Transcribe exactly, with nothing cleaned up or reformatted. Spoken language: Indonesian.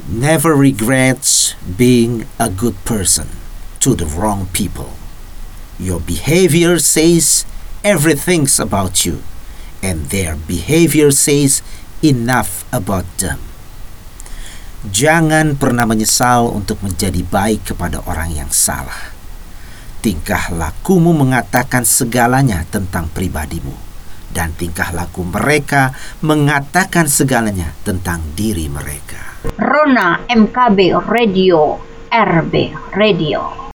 never regrets being a good person to the wrong people. Your behavior says everything about you, and their behavior says enough about them. Jangan pernah menyesal untuk menjadi baik kepada orang yang salah. Tingkah lakumu mengatakan segalanya tentang pribadimu, dan tingkah laku mereka mengatakan segalanya tentang diri mereka. Rona M K B Radio, R B Radio.